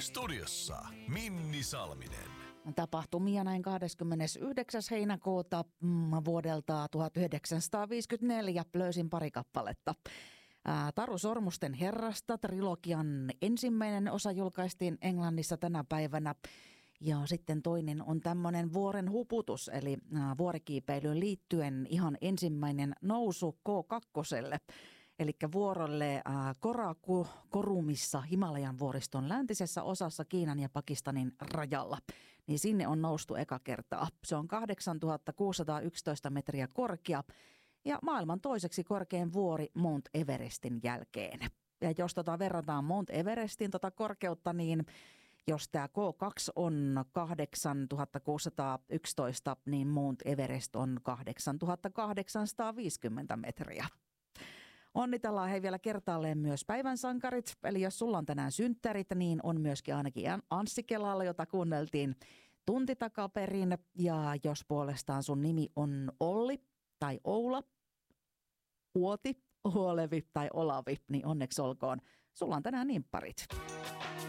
Studiossa Minni Salminen. Tapahtumia näin 29. heinäkuuta vuodelta 1954 löysin pari kappaletta. Taru Sormusten herrasta trilogian ensimmäinen osa julkaistiin Englannissa tänä päivänä. Ja sitten toinen on tämmöinen vuoren huputus, eli vuorikiipeilyyn liittyen ihan ensimmäinen nousu K2:lle. Eli vuorolle Karakorumissa Himalajan vuoriston läntisessä osassa Kiinan ja Pakistanin rajalla. Niin sinne on noustu eka kertaa. Se on 8611 metriä korkea ja maailman toiseksi korkein vuori Mount Everestin jälkeen. Ja jos verrataan Mount Everestin korkeutta, niin jos tämä K2 on 8611, niin Mount Everest on 8850 metriä. Onnitellaan vielä kertaalleen myös päivän sankarit. Eli jos sulla on tänään synttärit, niin on myöskin ainakin Anssi Kelalla, jota kuunneltiin tunti takaperin. Ja jos puolestaan sun nimi on Olli tai Oula, Uoti, Huolevi tai Olavi, niin onneksi olkoon. Sulla on tänään nimpparit.